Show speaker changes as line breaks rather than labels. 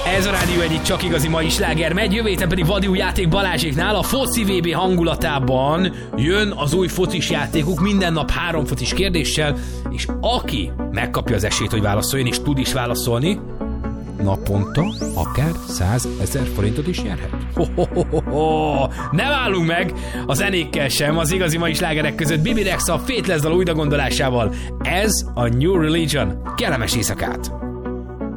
Ez a Rádió Egyik csak igazi mai sláger megy, jövő héten pedig vadi új játék Balázséknál a foci VB hangulatában jön az új focis játékuk, minden nap 3 focis kérdéssel, és aki megkapja az esélyt, hogy válaszoljon, és tud is válaszolni, naponta akár 100 000 forintot is nyerhet. Nem állunk meg a zenékkel sem, az igazi mai slágerek között Bibi Rexha a Faithless dal újragondolásával. Ez a New Religion. Kellemes éjszakát!